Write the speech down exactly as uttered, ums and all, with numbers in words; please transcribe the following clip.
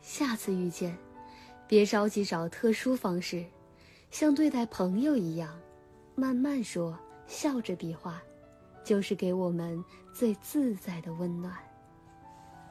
下次遇见，别着急找特殊方式，像对待朋友一样，慢慢说，笑着比划，就是给我们最自在的温暖。